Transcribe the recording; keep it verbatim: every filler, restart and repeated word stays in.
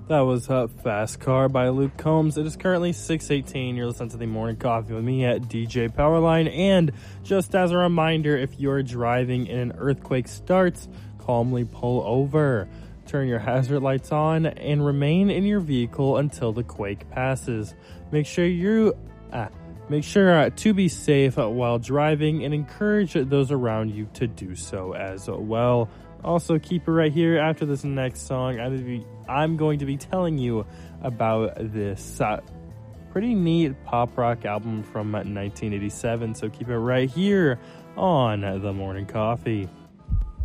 That was uh, Fast Car by Luke Combs. It is currently six eighteen. You're listening to the Morning Coffee with me at D J Powerline. And just as a reminder, if you're driving and an earthquake starts, calmly pull over. Turn your hazard lights on and remain in your vehicle until the quake passes. Make sure you uh, make sure uh, to be safe uh, while driving and encourage those around you to do so as well. Also, keep it right here. After this next song, I'm going to be, I'm going to be telling you about this uh, pretty neat pop rock album from nineteen eighty-seven. So keep it right here on The Morning Coffee.